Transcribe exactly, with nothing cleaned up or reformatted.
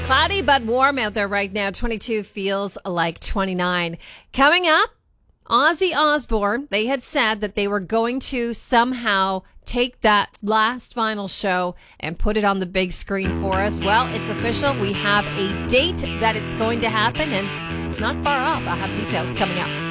Cloudy but warm out there right now. twenty-two feels like twenty-nine. Coming up, Ozzy Osbourne, they had said that they were going to somehow take that last vinyl show and put it on the big screen for us. Well, it's official. We have a date that it's going to happen, and it's not far off. I'll have details coming up.